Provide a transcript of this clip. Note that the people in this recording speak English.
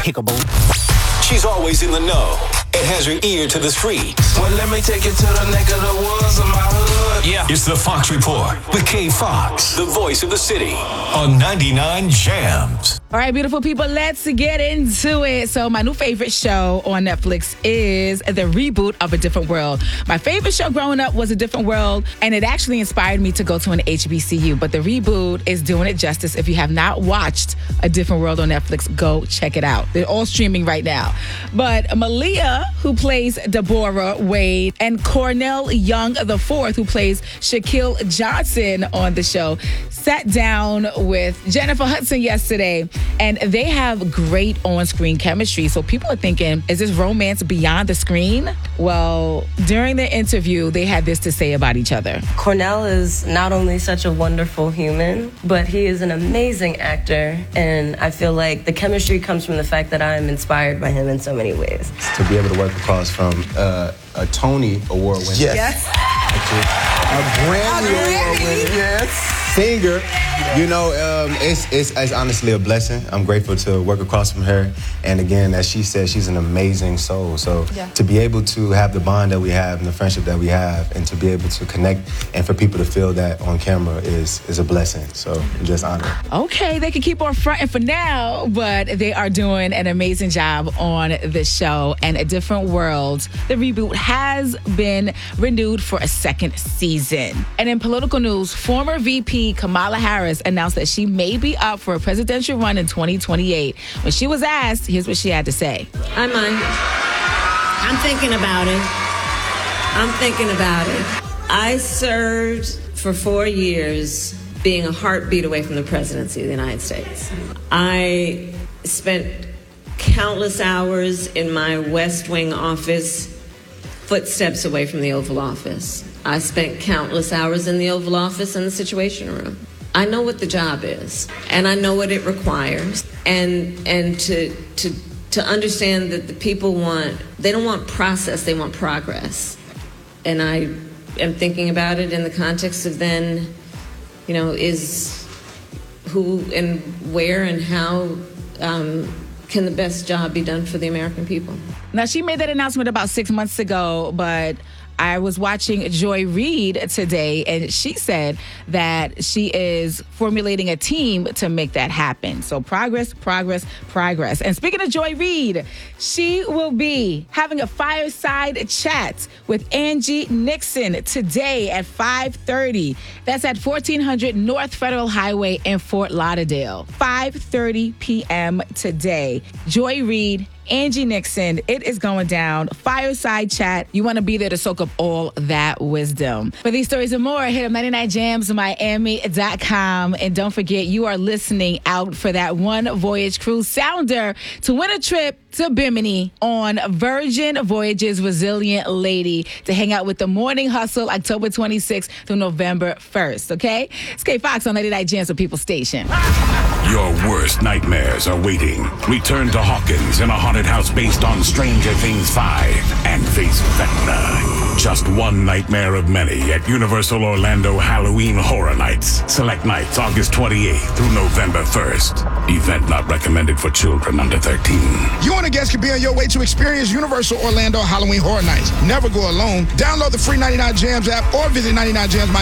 Kickable. She's always in the know and has her ear to the streets. Well, let me take you to the neck of the woods of my hood. Yeah. It's the Fox Report with Kay Fox, the voice of the city, on 99 Jams. All right, beautiful people, let's get into it. So my new favorite show on Netflix is the reboot of A Different World. My favorite show growing up was A Different World, and it actually inspired me to go to an HBCU. But the reboot is doing it justice. If you have not watched A Different World on Netflix, go check it out. They're all streaming right now. But Malia, who plays Deborah Wade, and Cornell Young IV, who plays Shaquille Johnson on the show, sat down with Jennifer Hudson yesterday, and they have great on-screen chemistry. So people are thinking, is this romance beyond the screen? Well, during the interview, they had this to say about each other. Cornell is not only such a wonderful human, but he is an amazing actor, and I feel like the chemistry comes from the fact that I'm inspired by him in so many ways. To be able to work across from a Tony Award winner. Yes. A Grammy Award winner. Yes. Singer. You know, it's honestly a blessing. I'm grateful to work across from her. And again, as she said, she's an amazing soul. So to be able to have the bond that we have and the friendship that we have, and to be able to connect and for people to feel that on camera is a blessing. So I'm just honored. Okay, they can keep on fronting for now, but they are doing an amazing job on the show. And A Different World, the reboot, has been renewed for a second season. And in political news, former VP Kamala Harris announced that she may be up for a presidential run in 2028. When she was asked, here's what she had to say. I might. I'm thinking about it. I served for 4 years being a heartbeat away from the presidency of the United States. I spent countless hours in my West Wing office, footsteps away from the Oval Office. I spent countless hours in the Oval Office in the Situation Room. I know what the job is, and I know what it requires, and to understand that the people they don't want process, they want progress. And I am thinking about it in the context of then, is who and where and how can the best job be done for the American people. Now, she made that announcement about 6 months ago, but I was watching Joy Reid today, and she said that she is formulating a team to make that happen. So progress. And speaking of Joy Reid, she will be having a fireside chat with Angie Nixon today at 5:30. That's at 1400 North Federal Highway in Fort Lauderdale. 5:30 p.m. today. Joy Reid, Angie Nixon, it is going down. Fireside chat. You want to be there to soak up all that wisdom. For these stories and more, hit up 99jamsmiami.com. And don't forget, you are listening out for that One Voyage Cruise Sounder to win a trip to Bimini on Virgin Voyages Resilient Lady to hang out with the Morning Hustle October 26th through November 1st, okay? It's Kay Fox on 99 Jams with People Station. Your worst nightmares are waiting. Return to Hawkins in a haunted house based on Stranger Things 5 and face Vecna. Just one nightmare of many at Universal Orlando Halloween Horror Nights. Select nights August 28th through November 1st. Event not recommended for children under 13. You and a guest could be on your way to experience Universal Orlando Halloween Horror Nights. Never go alone. Download the free 99 Jams app or visit 99 Jams